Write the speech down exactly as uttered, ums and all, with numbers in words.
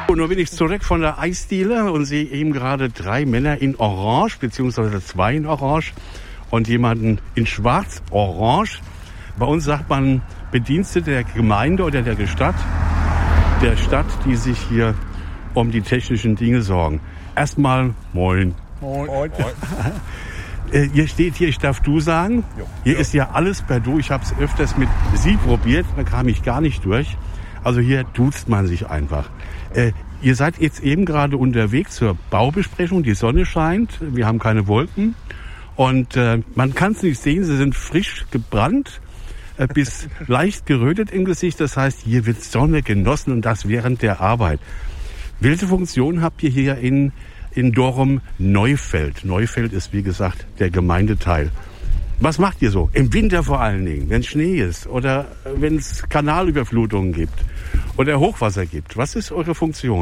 Und nun bin ich zurück von der Eisdiele und sehe eben gerade drei Männer in Orange, beziehungsweise zwei in Orange und jemanden in Schwarz-Orange. Bei uns sagt man Bedienstete der Gemeinde oder der Stadt, der Stadt, die sich hier um die technischen Dinge sorgen. Erstmal moin. Moin. Moin. Äh, ihr steht hier, ich darf du sagen. Jo. Hier Jo. ist ja alles per Du. Ich habe es öfters mit Sie probiert, da kam ich gar nicht durch. Also hier duzt man sich einfach. Äh, ihr seid jetzt eben gerade unterwegs zur Baubesprechung. Die Sonne scheint, wir haben keine Wolken. Und äh, man kann es nicht sehen, sie sind frisch gebrannt, äh, bis leicht gerötet im Gesicht. Das heißt, hier wird Sonne genossen und das während der Arbeit. Welche Funktion habt ihr hier in, in Dorum-Neufeld? Neufeld ist, wie gesagt, der Gemeindeteil. Was macht ihr so? Im Winter vor allen Dingen, wenn Schnee ist oder wenn es Kanalüberflutungen gibt oder Hochwasser gibt. Was ist eure Funktion?